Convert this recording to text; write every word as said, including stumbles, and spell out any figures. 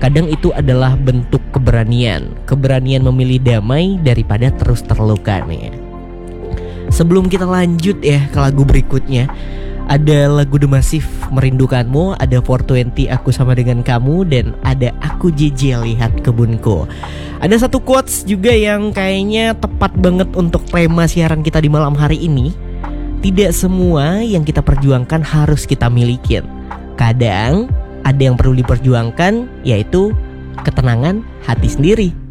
Kadang itu adalah bentuk keberanian, keberanian memilih damai daripada terus terluka nih. Sebelum kita lanjut ya ke lagu berikutnya, ada lagu The Massive Merindukanmu, ada four twenty Aku Sama Dengan Kamu, dan ada Aku J J Lihat Kebunku. Ada satu quotes juga yang kayaknya tepat banget untuk tema siaran kita di malam hari ini. Tidak semua yang kita perjuangkan harus kita milikin. Kadang ada yang perlu diperjuangkan, yaitu ketenangan hati sendiri.